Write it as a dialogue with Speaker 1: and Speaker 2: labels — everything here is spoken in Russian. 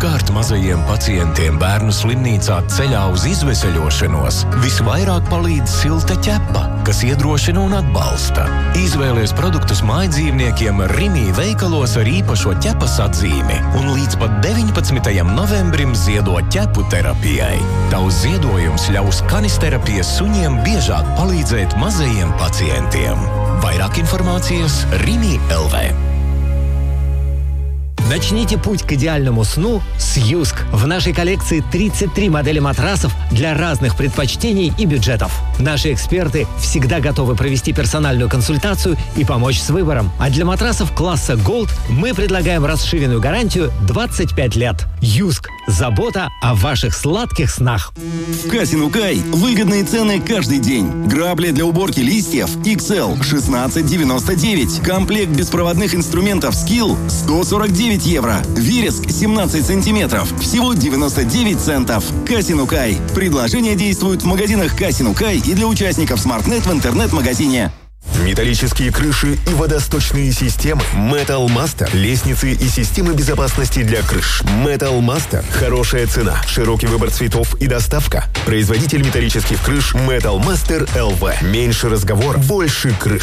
Speaker 1: Apkārt mazajiem pacientiem bērnu slimnīcā ceļā uz izveseļošanos visvairāk palīdz silta ķepa, kas iedrošina un atbalsta. Izvēlies produktus mājdzīvniekiem Rimi veikalos ar īpašo ķepas atzīmi un līdz pat 19. novembrim ziedo ķepu terapijai. Tavs ziedojums ļaus kanisterapijas suņiem biežāk palīdzēt mazajiem pacientiem. Vairāk информации Rimi LV.
Speaker 2: Начните путь к идеальному сну с Юск. В нашей коллекции 33 модели матрасов для разных предпочтений и бюджетов. Наши эксперты всегда готовы провести персональную консультацию и помочь с выбором. А для матрасов класса Gold мы предлагаем расширенную гарантию 25 лет. Юск. Забота о ваших сладких снах.
Speaker 3: В Касинукай выгодные цены каждый день. Грабли для уборки листьев XL 16,99. Комплект беспроводных инструментов Skill 149 евро. Вереск 17 сантиметров. Всего 99 центов. Касинукай. Предложения действуют в магазинах Касинукай и для участников SmartNet в интернет-магазине.
Speaker 4: Металлические крыши и водосточные системы. Metal Master. Лестницы и системы безопасности для крыш. Metal Master. Хорошая цена, широкий выбор цветов и доставка. Производитель металлических крыш Metal Master LV. Меньше разговор, больше крыш.